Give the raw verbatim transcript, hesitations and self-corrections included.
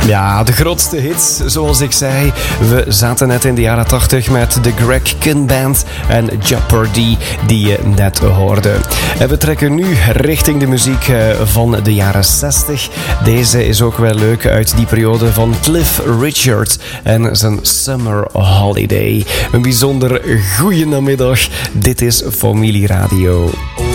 Ja, de grootste hits, zoals ik zei. We zaten net in de jaren tachtig met de Greg Kihn Band en Jeopardy, die je net hoorde. En we trekken nu richting de muziek van de jaren zestig. Deze is ook wel leuk uit die periode van Cliff Richard en zijn Summer Holiday. Een bijzonder goeie namiddag. Dit is Familie Radio.